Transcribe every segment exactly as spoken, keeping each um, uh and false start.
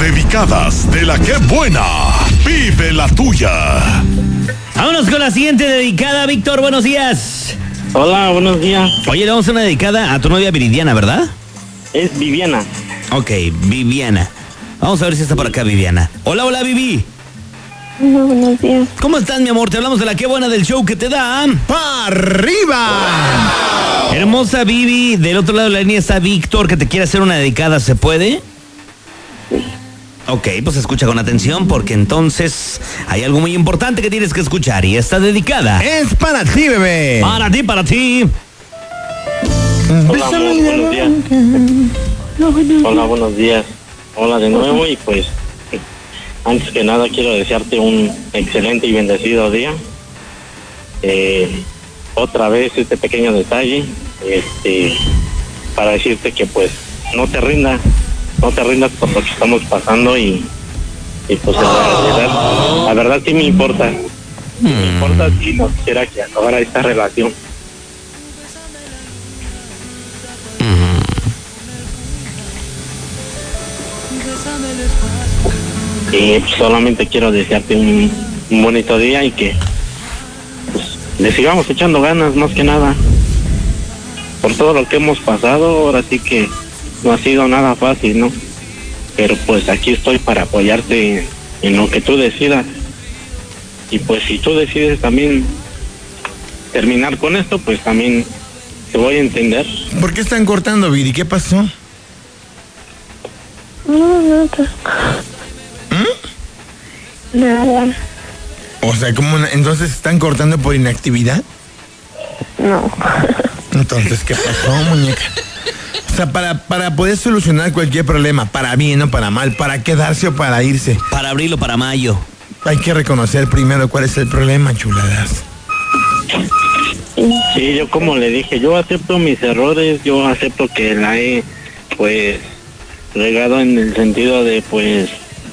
dedicadas de la que buena. Vive la tuya. Vámonos con la siguiente dedicada, Víctor, buenos días. Hola, buenos días. Oye, le vamos a hacer una dedicada a tu novia Viridiana, ¿verdad? Es Viviana. Ok, Viviana. Vamos a ver si está por acá Viviana. Hola, hola, Vivi. Hola, buenos días. ¿Cómo estás, mi amor? Te hablamos de la que buena del show que te da ¡Pa' arriba! Wow. Hermosa Vivi, del otro lado de la línea está Víctor, que te quiere hacer una dedicada, ¿se puede? Sí. Ok, pues escucha con atención porque entonces hay algo muy importante que tienes que escuchar y está dedicada. Es para ti, bebé. Para ti, para ti. Hola, amor, buenos días. Hola, buenos días. Hola de nuevo y pues antes que nada quiero desearte un excelente y bendecido día. Eh, otra vez este pequeño detalle, este, para decirte que pues no te rindas, no te rindas por lo que estamos pasando y, y pues la verdad, la verdad sí me importa, Hmm. me importa si no quisiera que acabara esta relación. Y pues, solamente quiero desearte un, un bonito día y que pues, le sigamos echando ganas más que nada. Por todo lo que hemos pasado, ahora sí que no ha sido nada fácil, ¿no? Pero pues aquí estoy para apoyarte en, en lo que tú decidas. Y pues si tú decides también terminar con esto, pues también te voy a entender. ¿Por qué están cortando, Viri? ¿Qué pasó? No, nada. ¿Mm? Nada. O sea, ¿cómo? una- Entonces están cortando por inactividad. No. Entonces, ¿qué pasó, muñeca? O sea, para, para poder solucionar cualquier problema, para bien o para mal, para quedarse o para irse, Para abril o para mayo. hay que reconocer primero cuál es el problema, chuladas. Sí, yo como le dije, yo acepto mis errores, yo acepto que la he, pues, regado en el sentido de, pues,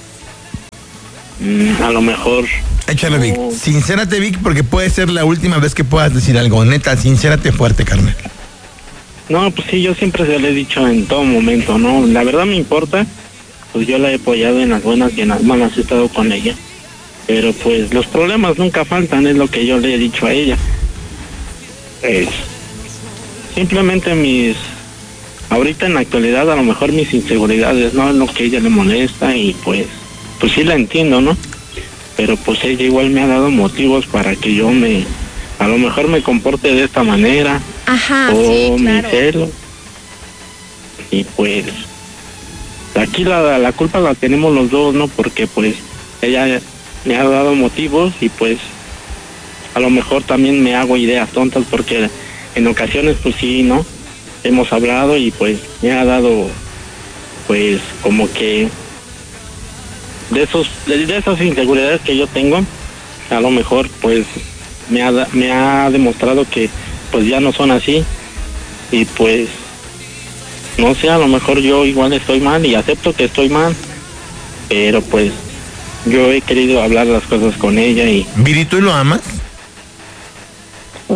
mm, a lo mejor... Échale, Vic. no, Sincérate, Vic, porque puede ser la última vez que puedas decir algo. Neta, sincérate fuerte, carnal. No, pues sí, yo siempre se lo he dicho en todo momento, ¿no? La verdad me importa, pues yo la he apoyado en las buenas y en las malas, he estado con ella. Pero pues los problemas nunca faltan, es lo que yo le he dicho a ella. Pues, simplemente mis... Ahorita en la actualidad a lo mejor mis inseguridades, ¿no? Es lo que a ella le molesta y pues... Pues sí la entiendo, ¿no? Pero pues ella igual me ha dado motivos para que yo me... A lo mejor me comporte de esta manera. Ajá, o sí, mi claro. celo. Y pues... Aquí la, la culpa la tenemos los dos, ¿no? Porque pues ella me ha dado motivos y pues... A lo mejor también me hago ideas tontas porque en ocasiones pues sí, ¿no? Hemos hablado y pues me ha dado pues como que de esos de, de esas inseguridades que yo tengo, a lo mejor pues me ha me ha demostrado que pues ya no son así y pues no sé, a lo mejor yo igual estoy mal y acepto que estoy mal, pero pues yo he querido hablar las cosas con ella y Viri, ¿tú lo amas? Sí.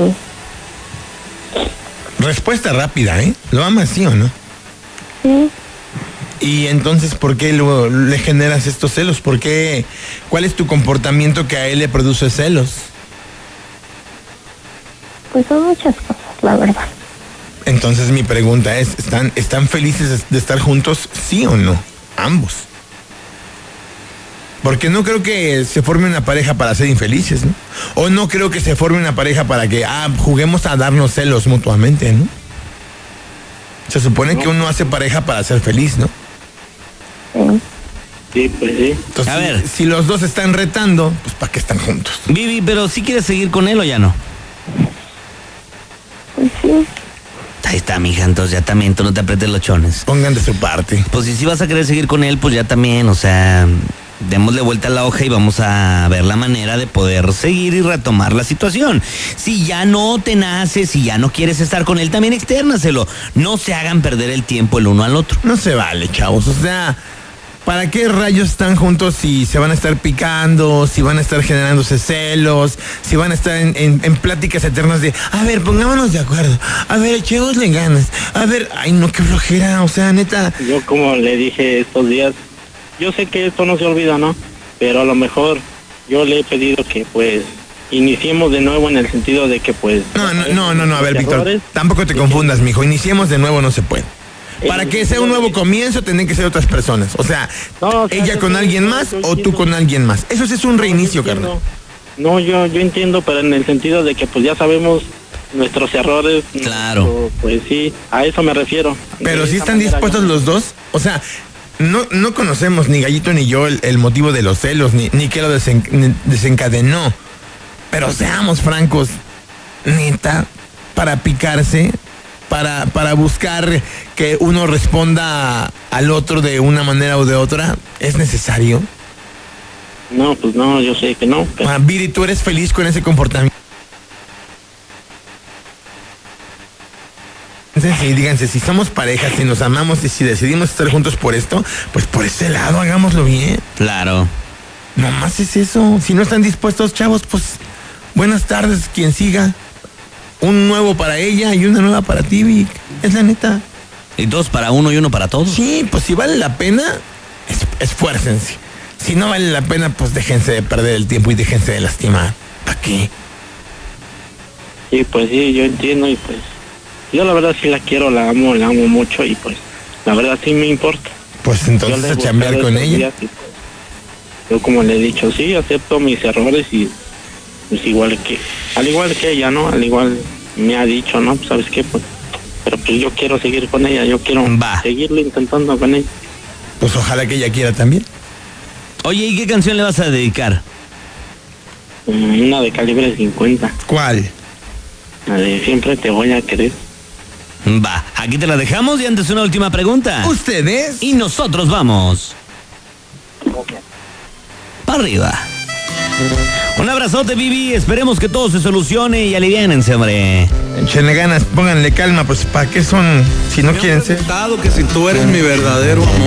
Respuesta rápida, ¿eh? ¿Lo amas, sí o no? Sí. Y entonces, ¿por qué luego le generas estos celos? ¿Por qué? ¿Cuál es tu comportamiento que a él le produce celos? Pues son muchas cosas, la verdad. Entonces mi pregunta es, ¿están, ¿están felices de estar juntos, sí o no? Ambos. Porque no creo que se forme una pareja para ser infelices, ¿no? O no creo que se forme una pareja para que, ah, juguemos a darnos celos mutuamente, ¿no? Se supone que uno hace pareja para ser feliz, ¿no? Sí. sí, pues sí. Entonces, A ver. si, si los dos están retando, pues ¿para qué están juntos? Vivi, pero ¿sí quieres seguir con él o ya no? Pues sí. Ahí está, mija, entonces ya también tú no te apretes los chones. Pongan de su parte. Pues si sí vas a querer seguir con él, pues ya también, o sea, démosle vuelta a la hoja y vamos a ver la manera de poder seguir y retomar la situación. Si ya no te nace, si ya no quieres estar con él, también externaselo. No se hagan perder el tiempo el uno al otro. No se vale, chavos. O sea, ¿para qué rayos están juntos si se van a estar picando, si van a estar generándose celos, si van a estar en, en, en pláticas eternas de, a ver, pongámonos de acuerdo, a ver, echémosle ganas, a ver, ay no, qué flojera, o sea, neta. Yo como le dije estos días, yo sé que esto no se olvida, ¿no? Pero a lo mejor yo le he pedido que pues iniciemos de nuevo en el sentido de que pues... No, no, no, no, no, a ver, Víctor, errores, tampoco te confundas, mijo. Iniciemos de nuevo no se puede. Para que sea un nuevo comienzo, tienen que ser otras personas. O sea, No, o sea, ella yo con sí, alguien yo- más yo o tú entiendo. con alguien más. Eso sí es un reinicio, No, yo entiendo. carnal. No, yo, yo entiendo, pero en el sentido de que pues ya sabemos nuestros errores. Claro. nuestro- Pues sí, a eso me refiero. Pero De si esa están manera dispuestos yo- los dos. O sea, no, no conocemos ni Gallito ni yo el, el motivo de los celos, ni, ni qué lo desen- ni- desencadenó. Pero seamos francos, neta, para picarse, para, para buscar que uno responda al otro de una manera o de otra, ¿es necesario? No, pues no, yo sé que no. Pero... Ah, Viri, ¿tú eres feliz con ese comportamiento? Sí, díganse, si somos parejas, si nos amamos y si decidimos estar juntos por esto, pues por ese lado hagámoslo bien. Claro. Nomás es eso. Si no están dispuestos, chavos, pues buenas tardes, quien siga. Un nuevo para ella y una nueva para ti, Vic. Es la neta. Y dos para uno y uno para todos. Sí, pues si vale la pena, es- esfuércense. Si no vale la pena, pues déjense de perder el tiempo y déjense de lastimar. ¿Para qué? Sí, pues sí, yo entiendo y pues yo la verdad sí la quiero, la amo, la amo mucho y pues la verdad sí me importa. Pues Yo entonces le he a chambear buscado con estos ella. días y, pues, yo como le he dicho, sí, acepto mis errores y pues igual que, al igual que ella, ¿no? Al igual me ha dicho, ¿no? Pues, ¿sabes qué? Pues, pero pues yo quiero seguir con ella, yo quiero Va. seguirlo intentando con ella. Pues ojalá que ella quiera también. Oye, ¿y qué canción le vas a dedicar? Mm, Una de calibre cincuenta, ¿Cuál? la de siempre te voy a querer. Va, aquí te la dejamos y antes una última pregunta. ¿Ustedes? Y nosotros vamos. Para arriba. Un abrazote, Vivi. Esperemos que todo se solucione y aliviánense, hombre. Échenle ganas, pónganle calma, pues ¿para qué son si no quieren ser? Que si tú eres mi verdadero amor.